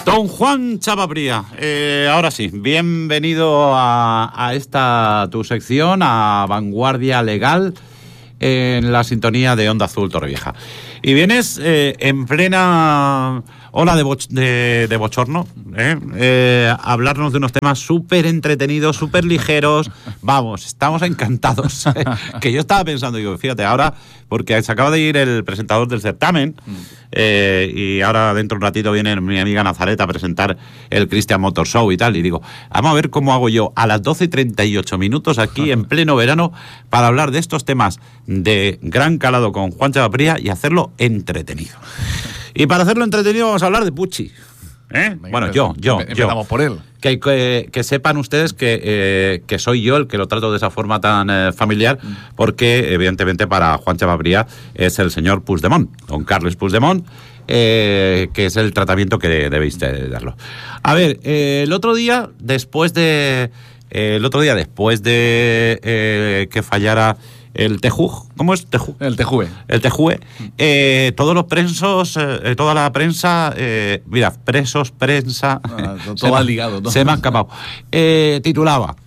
Don Juan Chapapría, ahora sí, bienvenido a esta tu sección, a Vanguardia Legal, en la sintonía de Onda Azul Torrevieja. Y vienes en plena ola de bochorno, a hablarnos de unos temas súper entretenidos, súper ligeros. Vamos, estamos encantados. Que yo estaba pensando, digo, fíjate, ahora, porque se acaba de ir el presentador del certamen, y ahora dentro de un ratito viene mi amiga Nazaret a presentar el Christian Motor Show y tal, y digo, vamos a ver cómo hago yo a las 12:38 aquí en pleno verano para hablar de estos temas de gran calado con Juan Chapapría y hacerlo entretenido. Y para hacerlo entretenido vamos a hablar de Pucci. Venga, bueno, yo. Empezamos por él. Que sepan ustedes que soy yo el que lo trato de esa forma tan familiar, porque evidentemente para Juan Chapapría es el señor Puigdemont, don Carles Puigdemont, que es el tratamiento que debéis darlo. A ver, el otro día después de que fallara el TEJUG, ¿cómo es? TEJUG. El TEJUE. El TEJUE. Todos los prensos, toda la prensa, mira, presos, prensa. Todo va ligado, ¿no? Se me ha escapado. Titulaba: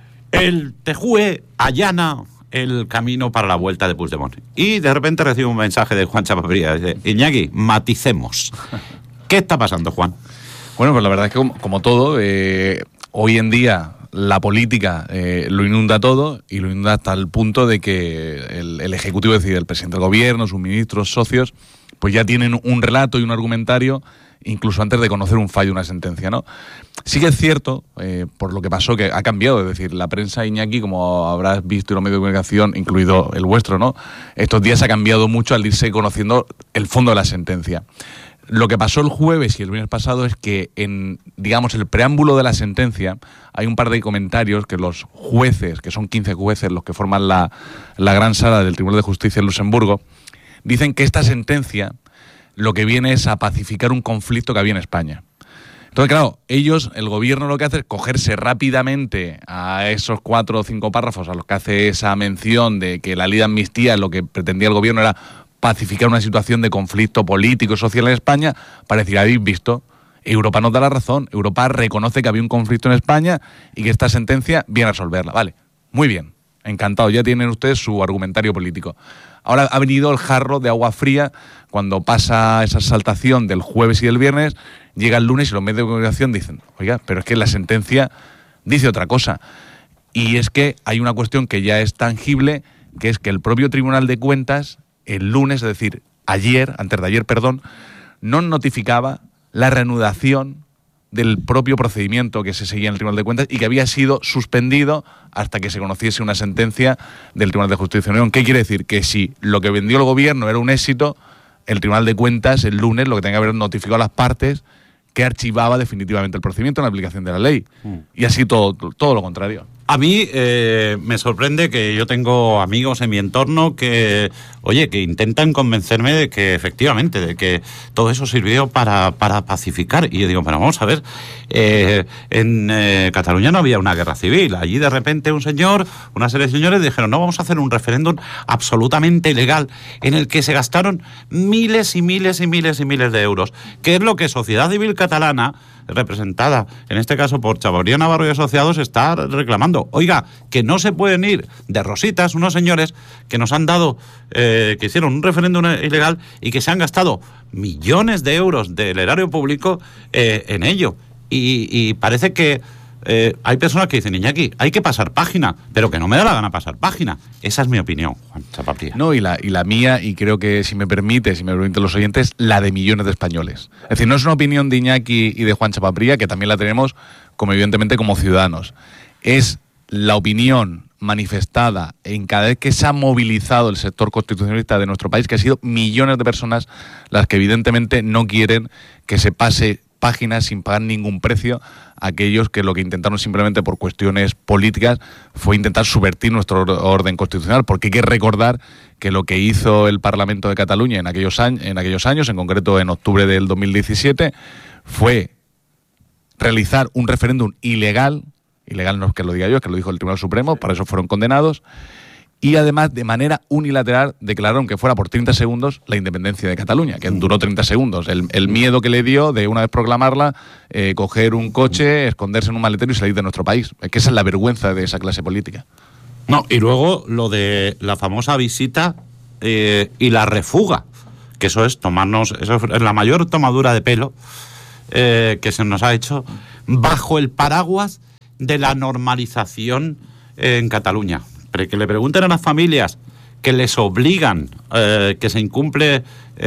el TEJUE allana el camino para la vuelta de Puigdemont. Y de repente recibo un mensaje de Juan Chapapría. Dice: Iñaki, maticemos. ¿Qué está pasando, Juan? Bueno, pues la verdad es que como todo, hoy en día la política lo inunda todo, y lo inunda hasta el punto de que el Ejecutivo, es decir, el presidente del gobierno, sus ministros, socios, pues ya tienen un relato y un argumentario incluso antes de conocer un fallo, una sentencia, ¿no? Sí que es cierto, por lo que pasó, que ha cambiado, es decir, la prensa, Iñaki, como habrás visto en los medios de comunicación, incluido el vuestro, ¿no? Estos días ha cambiado mucho al irse conociendo el fondo de la sentencia. Lo que pasó el jueves y el viernes pasado es que en, digamos, el preámbulo de la sentencia hay un par de comentarios que los jueces, que son 15 jueces los que forman la gran sala del Tribunal de Justicia en Luxemburgo, dicen que esta sentencia lo que viene es a pacificar un conflicto que había en España. Entonces, claro, ellos, el gobierno, lo que hace es cogerse rápidamente a esos 4 o 5 párrafos a los que hace esa mención de que la ley de amnistía, lo que pretendía el gobierno era pacificar una situación de conflicto político y social en España, para decir, habéis visto, Europa nos da la razón, Europa reconoce que había un conflicto en España y que esta sentencia viene a resolverla. Vale, muy bien, encantado, ya tienen ustedes su argumentario político. Ahora ha venido el jarro de agua fría cuando pasa esa exaltación del jueves y del viernes, llega el lunes y los medios de comunicación dicen, oiga, pero es que la sentencia dice otra cosa. Y es que hay una cuestión que ya es tangible, que es que el propio Tribunal de Cuentas, el lunes, es decir, antes de ayer, no notificaba la reanudación del propio procedimiento que se seguía en el Tribunal de Cuentas y que había sido suspendido hasta que se conociese una sentencia del Tribunal de Justicia de la Unión. ¿Qué quiere decir? Que si lo que vendió el gobierno era un éxito, el Tribunal de Cuentas el lunes lo que tenía que haber notificado a las partes que archivaba definitivamente el procedimiento en la aplicación de la ley. Y así todo lo contrario. A mí me sorprende que yo tengo amigos en mi entorno que, oye, que intentan convencerme de que efectivamente, de que todo eso sirvió para pacificar. Y yo digo, pero vamos a ver, en Cataluña no había una guerra civil. Allí de repente una serie de señores dijeron, no, vamos a hacer un referéndum absolutamente ilegal en el que se gastaron miles y miles y miles y miles de euros. Que es lo que Sociedad Civil Catalana, representada en este caso por Chapapría Navarro y Asociados, está reclamando. Oiga, que no se pueden ir de rositas unos señores que nos han dado, que hicieron un referéndum ilegal y que se han gastado millones de euros del erario público en ello. Y parece que hay personas que dicen, Iñaki, hay que pasar página, pero que no me da la gana pasar página. Esa es mi opinión, Juan Chapapría. No, y la mía, y creo que si me permiten los oyentes, la de millones de españoles. Es decir, no es una opinión de Iñaki y de Juan Chapapría, que también la tenemos como evidentemente como ciudadanos. Es la opinión manifestada en cada vez que se ha movilizado el sector constitucionalista de nuestro país, que ha sido millones de personas las que evidentemente no quieren que se pase páginas sin pagar ningún precio a aquellos que lo que intentaron simplemente por cuestiones políticas fue intentar subvertir nuestro orden constitucional, porque hay que recordar que lo que hizo el Parlamento de Cataluña en aquellos años, en concreto en octubre del 2017, fue realizar un referéndum ilegal no es que lo diga yo, es que lo dijo el Tribunal Supremo, para eso fueron condenados, y además de manera unilateral declararon que fuera por 30 segundos la independencia de Cataluña, que duró 30 segundos. El miedo que le dio de una vez proclamarla, coger un coche, esconderse en un maletero y salir de nuestro país. Es que esa es la vergüenza de esa clase política. No, y luego lo de la famosa visita y la refuga, que eso es la mayor tomadura de pelo que se nos ha hecho bajo el paraguas de la normalización en Cataluña. Pero que le pregunten a las familias que les obligan, que se incumple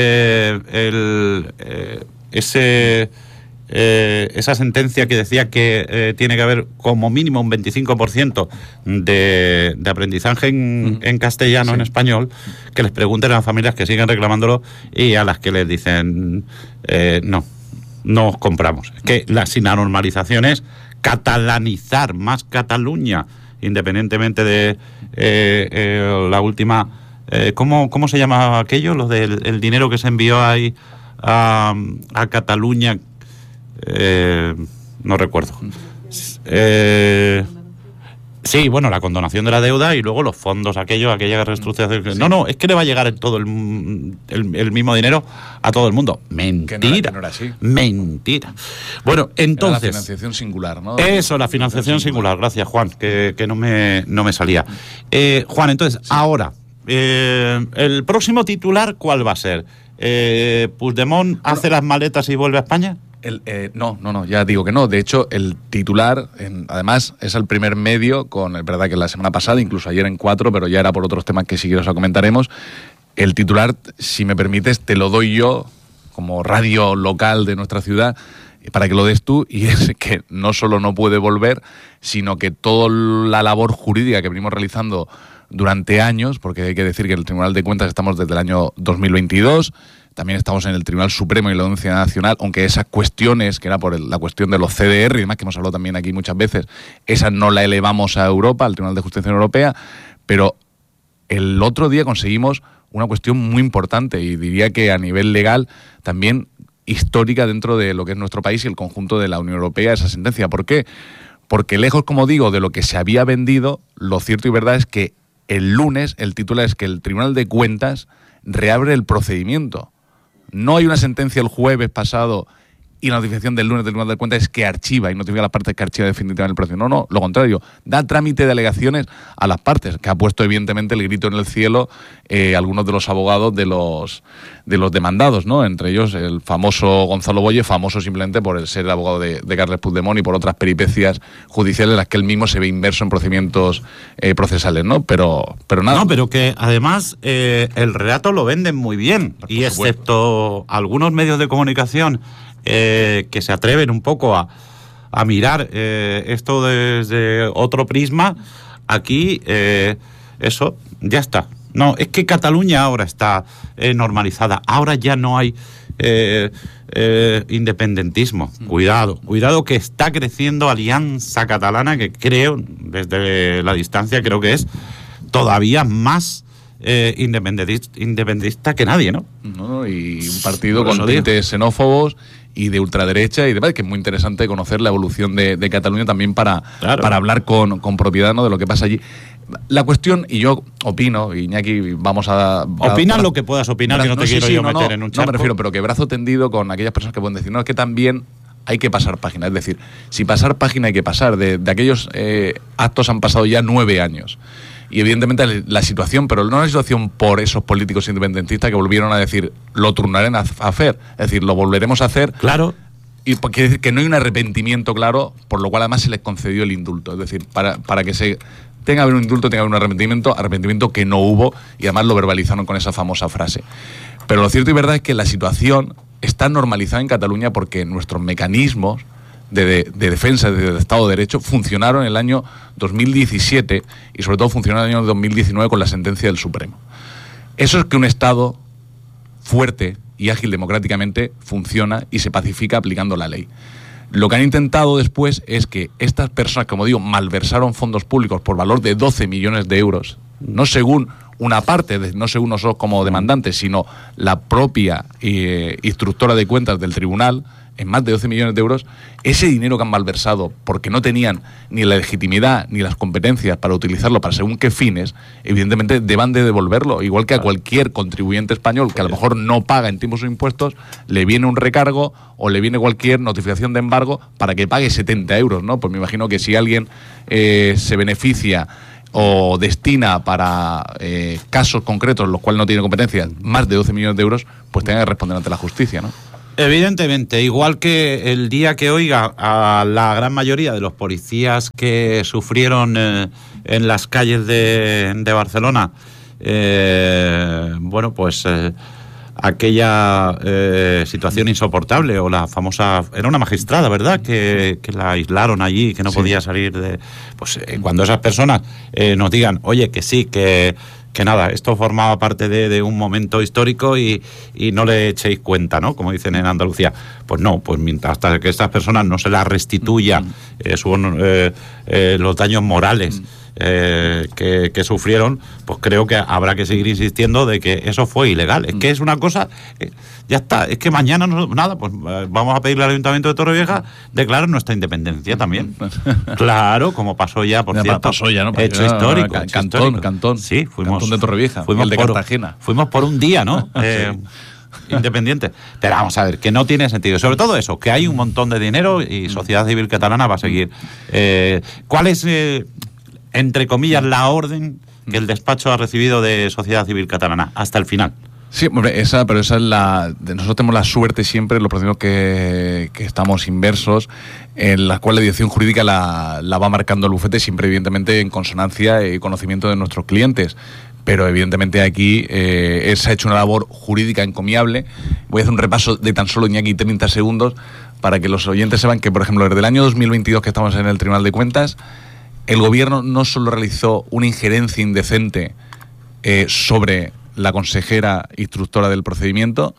esa sentencia que decía que tiene que haber como mínimo un 25% de aprendizaje en castellano, en español, que les pregunten a las familias que siguen reclamándolo y a las que les dicen no os compramos. Es que sin la normalización es catalanizar más Cataluña, independientemente de la última... ¿cómo se llama aquello? Lo del el dinero que se envió ahí a Cataluña... no recuerdo. Sí, bueno, la condonación de la deuda y luego los fondos, aquella reestructuración. Sí. No, es que le va a llegar todo el mismo dinero a todo el mundo. Mentira. No era así. Mentira. Bueno, entonces... Era la financiación singular, ¿no? Eso, la financiación singular. Gracias, Juan, que no me salía. Juan, entonces, sí. Ahora, ¿el próximo titular cuál va a ser? ¿Puigdemont hace las maletas y vuelve a España? No, ya digo que no. De hecho, el titular, además, es el primer medio, es verdad que la semana pasada, incluso ayer en 4, pero ya era por otros temas que sí que os comentaremos. El titular, si me permites, te lo doy yo, como radio local de nuestra ciudad, para que lo des tú, y es que no solo no puede volver, sino que toda la labor jurídica que venimos realizando durante años, porque hay que decir que en el Tribunal de Cuentas estamos desde el año 2022, también estamos en el Tribunal Supremo y la Audiencia Nacional, aunque esas cuestiones, que era por la cuestión de los CDR y demás, que hemos hablado también aquí muchas veces, esas no la elevamos a Europa, al Tribunal de Justicia Europea, pero el otro día conseguimos una cuestión muy importante y diría que a nivel legal también histórica dentro de lo que es nuestro país y el conjunto de la Unión Europea, esa sentencia. ¿Por qué? Porque lejos, como digo, de lo que se había vendido, lo cierto y verdad es que el lunes el titular es que el Tribunal de Cuentas reabre el procedimiento. No hay una sentencia el jueves pasado y la notificación del lunes del Tribunal de Cuentas es que archiva y notifica a las partes que archiva definitivamente el procedimiento. No, lo contrario, da trámite de alegaciones a las partes, que ha puesto evidentemente el grito en el cielo algunos de los abogados de los demandados, ¿no? Entre ellos el famoso Gonzalo Boye, famoso simplemente por ser el abogado de Carles Puigdemont y por otras peripecias judiciales en las que él mismo se ve inmerso en procedimientos procesales, ¿no? Pero nada. No, pero que además el relato lo venden muy bien, y excepto algunos medios de comunicación que se atreven un poco a mirar esto desde otro prisma, aquí eso ya está. No, es que Cataluña ahora está normalizada, ahora ya no hay independentismo. Cuidado que está creciendo Alianza Catalana, que creo, desde la distancia, creo que es todavía más independentista que nadie, ¿no? No, y un partido con tintes xenófobos y de ultraderecha y demás, que es muy interesante conocer la evolución de Cataluña también para hablar con propiedad, ¿no?, de lo que pasa allí. La cuestión, y yo opino, Iñaki, vamos a... Opina lo que puedas opinar, que no te quiero meter en un charco. No, me refiero, pero que brazo tendido con aquellas personas que pueden decir, no, es que también hay que pasar página. Es decir, si pasar página hay que pasar. De aquellos actos han pasado ya 9 años. Y evidentemente la situación, pero no la situación por esos políticos independentistas que volvieron a decir, lo turnaremos a hacer. Es decir, lo volveremos a hacer. Claro. Y quiere decir que no hay un arrepentimiento claro, por lo cual además se les concedió el indulto. Es decir, para que se tenga que haber un indulto, tenga que haber un arrepentimiento que no hubo, y además lo verbalizaron con esa famosa frase. Pero lo cierto y verdad es que la situación está normalizada en Cataluña porque nuestros mecanismos de defensa del Estado de Derecho funcionaron en el año 2017 y sobre todo funcionaron en el año 2019 con la sentencia del Supremo. Eso es que un Estado fuerte y ágil democráticamente funciona y se pacifica aplicando la ley. Lo que han intentado después es que estas personas, como digo, malversaron fondos públicos por valor de 12 millones de euros, no según una parte, no según nosotros como demandantes, sino la propia instructora de cuentas del tribunal, en más de 12 millones de euros, ese dinero que han malversado porque no tenían ni la legitimidad ni las competencias para utilizarlo para según qué fines, evidentemente deban de devolverlo, igual que a cualquier contribuyente español que a lo mejor no paga en tiempo sus impuestos, le viene un recargo o le viene cualquier notificación de embargo para que pague 70 euros, ¿no? Pues me imagino que si alguien se beneficia o destina para casos concretos en los cuales no tiene competencias más de 12 millones de euros, pues tenga que responder ante la justicia, ¿no? Evidentemente, igual que el día que oiga a la gran mayoría de los policías que sufrieron en las calles de Barcelona, bueno, pues aquella situación insoportable, o la famosa, era una magistrada, ¿verdad?, que la aislaron allí, que no podía salir de... Pues cuando esas personas nos digan, oye, que sí, que nada, esto formaba parte de un momento histórico y no le echéis cuenta, ¿no?, como dicen en Andalucía. Pues no, pues mientras hasta que estas personas no se las restituya los daños morales que sufrieron, pues creo que habrá que seguir insistiendo de que eso fue ilegal. Es que es una cosa, ya está, es que mañana pues vamos a pedirle al Ayuntamiento de Torrevieja declarar nuestra independencia también. Claro, como pasó ya, por cierto. Pasó ya, ¿no? Hecho histórico. Cantón. Sí, fuimos. Cantón de Torrevieja, fuimos el de Cartagena. Fuimos por un día, ¿no? Independiente. Pero vamos a ver, que no tiene sentido. Sobre todo eso, que hay un montón de dinero y Sociedad Civil Catalana va a seguir. ¿Cuál es, entre comillas, la orden que el despacho ha recibido de Sociedad Civil Catalana hasta el final? Sí, hombre, esa es la... Nosotros tenemos la suerte siempre, en los procedimientos que estamos inversos, en la cual la dirección jurídica la va marcando el bufete, siempre evidentemente en consonancia y conocimiento de nuestros clientes. Pero evidentemente aquí se ha hecho una labor jurídica encomiable. Voy a hacer un repaso de tan solo, Iñaki, 30 segundos, para que los oyentes sepan que, por ejemplo, desde el año 2022 que estamos en el Tribunal de Cuentas, el Gobierno no solo realizó una injerencia indecente sobre la consejera instructora del procedimiento,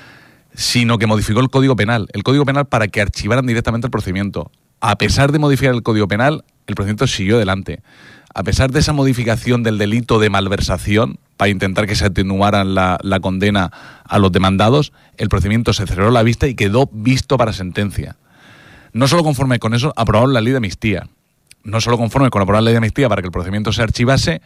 sino que modificó el Código Penal. El Código Penal para que archivaran directamente el procedimiento. A pesar de modificar el Código Penal, el procedimiento siguió adelante. A pesar de esa modificación del delito de malversación, para intentar que se atenuara la condena a los demandados, el procedimiento se cerró la vista y quedó visto para sentencia. No solo conforme con eso, aprobaron la ley de amnistía. No solo conforme con aprobar la ley de amnistía para que el procedimiento se archivase,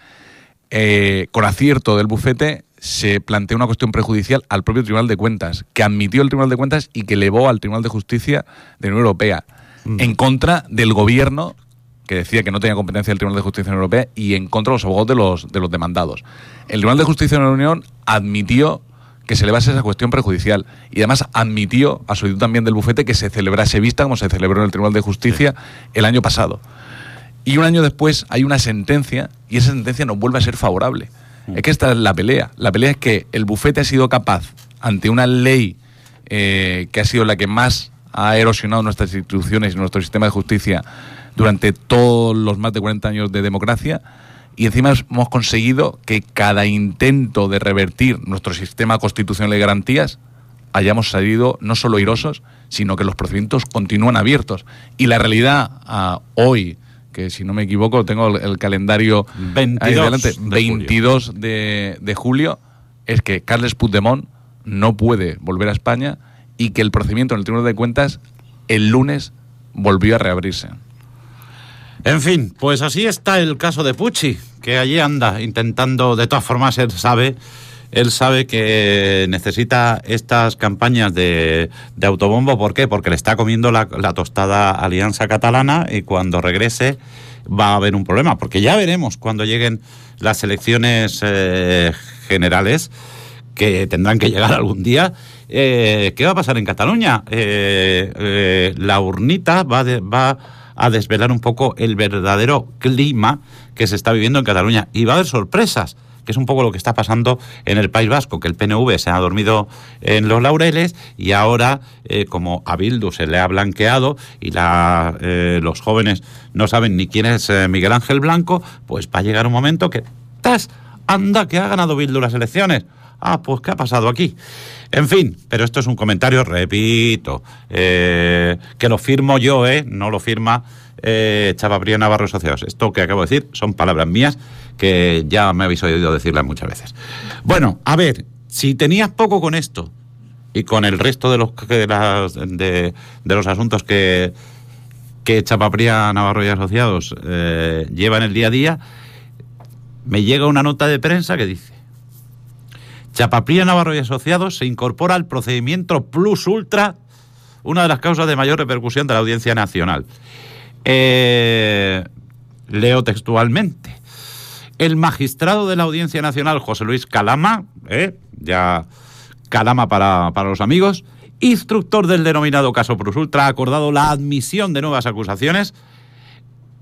con acierto del bufete se planteó una cuestión prejudicial al propio Tribunal de Cuentas, que admitió el Tribunal de Cuentas y que elevó al Tribunal de Justicia de la Unión Europea, en contra del Gobierno, que decía que no tenía competencia el Tribunal de Justicia de la Unión Europea, y en contra de los abogados de los demandados. El Tribunal de Justicia de la Unión admitió que se elevase esa cuestión prejudicial y además admitió, a solicitud también del bufete, que se celebrase vista como se celebró en el Tribunal de Justicia el año pasado. Y un año después hay una sentencia y esa sentencia nos vuelve a ser favorable. Es que esta es la pelea. La pelea es que el bufete ha sido capaz, ante una ley que ha sido la que más ha erosionado nuestras instituciones y nuestro sistema de justicia durante todos los más de 40 años de democracia, y encima hemos conseguido que cada intento de revertir nuestro sistema constitucional de garantías hayamos salido no solo airosos, sino que los procedimientos continúan abiertos. Y la realidad hoy, que si no me equivoco, tengo el calendario 22 de julio, es que Carles Puigdemont no puede volver a España y que el procedimiento en el Tribunal de Cuentas el lunes volvió a reabrirse. En fin, pues así está el caso de Pucci, que allí anda intentando, de todas formas él sabe que necesita estas campañas de autobombo. ¿Por qué? Porque le está comiendo la tostada Alianza Catalana y cuando regrese va a haber un problema, porque ya veremos cuando lleguen las elecciones generales, que tendrán que llegar algún día. ¿Qué va a pasar en Cataluña? La urnita va a desvelar un poco el verdadero clima que se está viviendo en Cataluña, y va a haber sorpresas, que es un poco lo que está pasando en el País Vasco, que el PNV se ha dormido en los laureles y ahora, como a Bildu se le ha blanqueado y los jóvenes no saben ni quién es Miguel Ángel Blanco, pues va a llegar un momento que anda que ha ganado Bildu las elecciones. Ah, pues ¿qué ha pasado aquí? En fin, pero esto es un comentario, repito, que lo firmo yo, no lo firma Chavapriá Navarro Asociados. Esto que acabo de decir son palabras mías que ya me habéis oído decirlas muchas veces. Bueno, a ver, si tenías poco con esto y con el resto de los asuntos que Chapapría Navarro y Asociados llevan el día a día, me llega una nota de prensa que dice: Chapapría Navarro y Asociados se incorpora al procedimiento Plus Ultra, una de las causas de mayor repercusión de la Audiencia Nacional. Leo textualmente: el magistrado de la Audiencia Nacional, José Luis Calama, ya Calama para los amigos, instructor del denominado caso Plus Ultra, ha acordado la admisión de nuevas acusaciones